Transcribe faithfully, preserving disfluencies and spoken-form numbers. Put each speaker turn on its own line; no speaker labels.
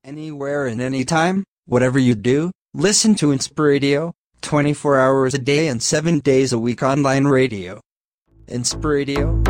Anywhere and anytime, whatever you do, listen to Inspiradio, twenty-four hours a day and seven days a week online radio. Inspiradio.